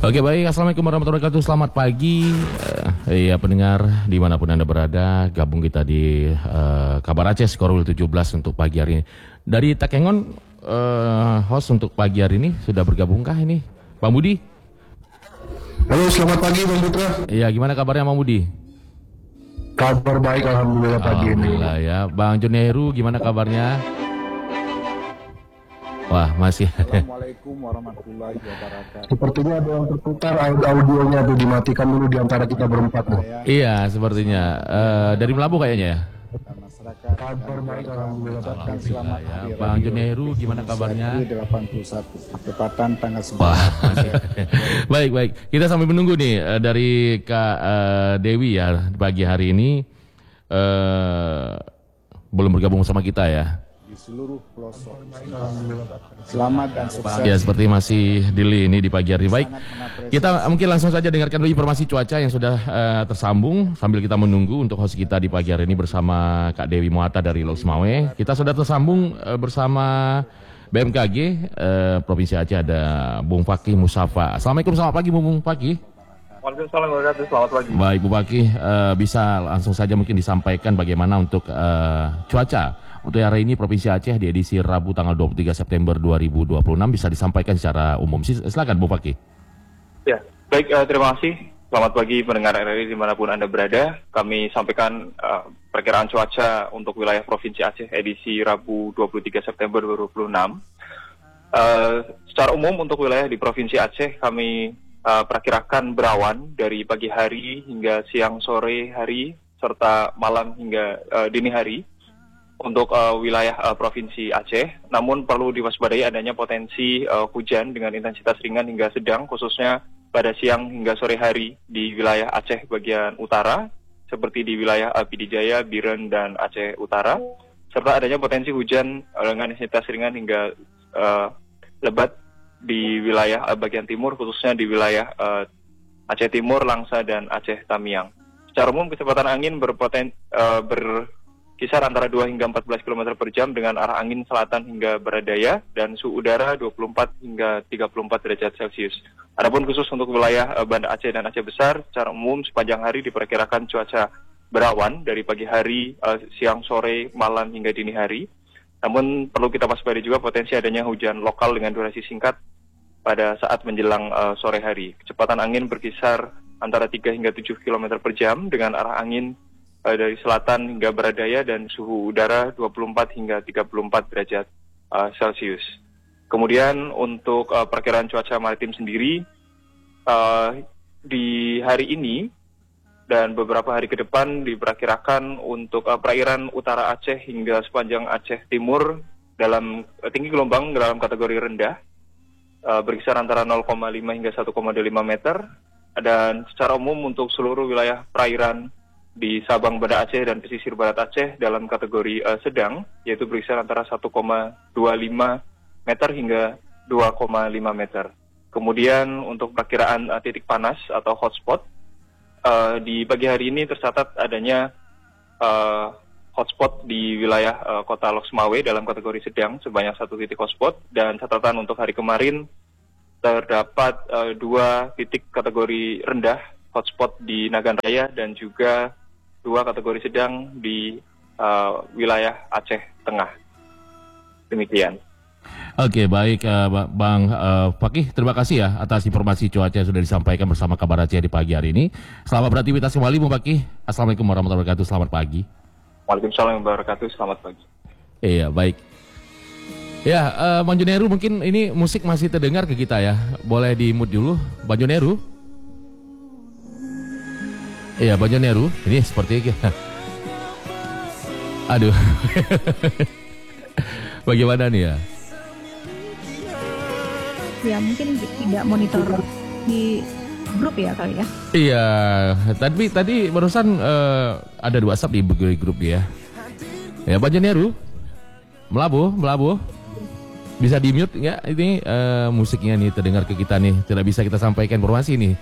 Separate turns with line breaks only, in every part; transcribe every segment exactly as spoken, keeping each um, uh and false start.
Oke, baik, assalamualaikum warahmatullahi wabarakatuh. Selamat pagi, eh, ya pendengar dimanapun Anda berada. Gabung kita di eh, Kabar Aceh Skorwil tujuh belas untuk pagi hari ini. Dari Takengon, eh, host untuk pagi hari ini sudah bergabungkah ini, Bang Budi?
Halo, selamat pagi Bang Putra.
Iya, gimana kabarnya Bang Budi?
Kabar baik, alhamdulillah pagi ini.
Alhamdulillah ya. Bang Joneru, gimana kabarnya? Wah, masih ada.
Assalamualaikum warahmatullahi wabarakatuh.
Sepertinya ada yang terputar aud- audionya tuh, dimatikan dulu di antara kita berempat nih.
Iya, sepertinya. Eh, dari Melabu kayaknya ya.
Dan masyarakat
Kabar baik, alhamdulillah.
ucapkan selamat
ya.
hari
Bang
radio
Joneru, gimana kabarnya?
delapan puluh satu tepatan tanggal
Wah.
sembilan.
Baik, baik. Kita sambil menunggu nih eh, dari Kak eh, Dewi ya pagi hari ini eh, belum bergabung sama kita ya.
Di seluruh pelosok. Selamat dan sukses.
Ya, seperti masih Dili ini di pagi hari. Baik, kita mungkin langsung saja dengarkan dulu informasi cuaca yang sudah eh, tersambung sambil kita menunggu untuk host kita di pagi hari ini bersama Kak Dewi Muata dari Loks Mawe. Kita sudah tersambung eh, bersama B M K G eh, Provinsi Aceh, ada Bung Fakih Musafa. Assalamualaikum, selamat pagi Bung Fakih.
Waalaikumsalam warahmatullahi wabarakatuh. Selamat pagi.
Baik Bu Fakih, eh, bisa langsung saja mungkin disampaikan bagaimana untuk eh, cuaca untuk hari ini Provinsi Aceh di edisi Rabu tanggal dua puluh tiga September dua ribu dua puluh enam, bisa disampaikan secara umum. Silakan Bu Fakih.
Ya, baik, uh, terima kasih. Selamat pagi pendengar R R I dimanapun Anda berada. Kami sampaikan uh, perkiraan cuaca untuk wilayah Provinsi Aceh edisi Rabu dua puluh tiga September dua ribu dua puluh enam. Uh, secara umum untuk wilayah di Provinsi Aceh kami uh, perkirakan berawan dari pagi hari hingga siang sore hari serta malam hingga uh, dini hari untuk uh, wilayah uh, Provinsi Aceh. Namun perlu diwaspadai adanya potensi uh, hujan dengan intensitas ringan hingga sedang, khususnya pada siang hingga sore hari di wilayah Aceh bagian utara, seperti di wilayah uh, Pidijaya, Biren, dan Aceh Utara, serta adanya potensi hujan uh, dengan intensitas ringan hingga uh, lebat di wilayah uh, bagian timur, khususnya di wilayah uh, Aceh Timur, Langsa, dan Aceh Tamiang. Secara umum kecepatan angin berpoten uh, ber kisar antara dua hingga empat belas kilometer per jam dengan arah angin selatan hingga barat daya, dan suhu udara dua puluh empat hingga tiga puluh empat derajat Celcius. Adapun khusus untuk wilayah uh, Banda Aceh dan Aceh Besar, secara umum sepanjang hari diperkirakan cuaca berawan dari pagi hari, uh, siang, sore, malam hingga dini hari. Namun perlu kita waspadai juga potensi adanya hujan lokal dengan durasi singkat pada saat menjelang uh, sore hari. Kecepatan angin berkisar antara tiga hingga tujuh kilometer per jam dengan arah angin dari selatan hingga barat daya, dan suhu udara dua puluh empat hingga tiga puluh empat derajat uh, Celcius. Kemudian untuk uh, perkiraan cuaca maritim sendiri, uh, di hari ini dan beberapa hari ke depan diperkirakan untuk uh, perairan utara Aceh hingga sepanjang Aceh Timur dalam uh, tinggi gelombang dalam kategori rendah, uh, berkisar antara nol koma lima hingga satu koma dua lima meter, dan secara umum untuk seluruh wilayah perairan di Sabang, Banda Aceh, dan pesisir barat Aceh dalam kategori uh, sedang, yaitu berkisar antara satu koma dua lima meter hingga dua koma lima meter. Kemudian untuk perkiraan uh, titik panas atau hotspot, uh, di pagi hari ini tercatat adanya uh, hotspot di wilayah uh, kota Loks Mawe dalam kategori sedang sebanyak satu titik hotspot, dan catatan untuk hari kemarin terdapat uh, dua titik kategori rendah hotspot di Nagan Raya dan juga dua kategori sedang di uh, wilayah Aceh Tengah. Demikian.
Oke, baik uh, Bang uh, Fakih, terima kasih ya atas informasi cuaca yang sudah disampaikan bersama Kabar Aceh di pagi hari ini. Selamat beraktivitas kembali Bung Fakih. Assalamualaikum warahmatullahi wabarakatuh. Selamat pagi.
Waalaikumsalam warahmatullahi wabarakatuh. Selamat pagi.
Iya, baik. Ya, uh, Bang Joneru, mungkin ini musik masih terdengar ke kita ya. Boleh di-mute dulu, Bang Joneru. Iya, Bang Joneru, ini seperti aduh. Bagaimana nih ya?
Ya mungkin tidak monitor di grup ya kali ya.
Iya, tadi tadi barusan uh, ada dua WhatsApp di grup dia. Ya, Bang Joneru, melabuh, melabuh. Bisa di mute nggak? Ini uh, musiknya nih terdengar ke kita nih, tidak bisa kita sampaikan informasi nih.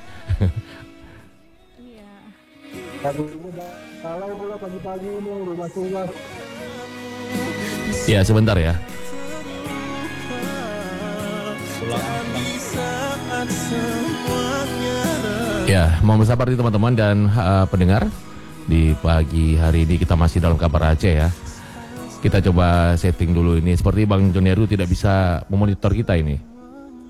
Kalau pula pagi-pagi ini rumah tunggal.
Ya, sebentar ya. Ya, mohon bersabar nih teman-teman dan uh, pendengar. Di pagi hari ini kita masih dalam kabar Aceh ya. Kita coba setting dulu ini. Seperti Bang Joneru tidak bisa memonitor kita ini.